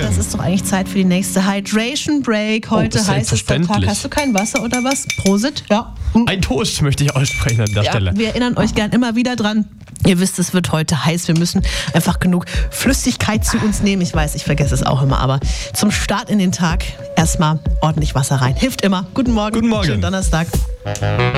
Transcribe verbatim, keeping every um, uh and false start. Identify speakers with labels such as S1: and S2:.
S1: das ist doch eigentlich Zeit für die nächste Hydration Break. Heute
S2: oh,
S1: heißt es der Tag. Hast du kein Wasser oder was? Prosit? Ja.
S2: Ein Toast möchte ich aussprechen an der
S1: ja,
S2: Stelle.
S1: Wir erinnern euch gern immer wieder dran. Ihr wisst, es wird heute heiß. Wir müssen einfach genug Flüssigkeit zu uns nehmen. Ich weiß, ich vergesse es auch immer, aber zum Start in den Tag erstmal ordentlich Wasser rein. Hilft immer. Guten Morgen.
S2: Guten Morgen.
S1: Schönen Donnerstag.